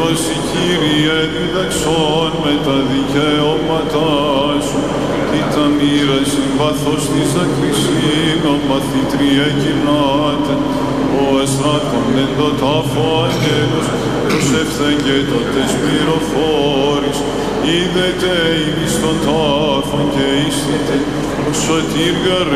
δώσει, Κύριε, διδαξών με τα δικαιώματά σου. Τι τα μοίρα συμπαθώς της δακρυσίν, ο μαθήτρια κοινάτε. Ο εστράτων εν το τάφο αγγέλος, προσεύθεν και τότες πληροφόρης. Είδετε εις των τάφων και ίστητε, ο σωτήρ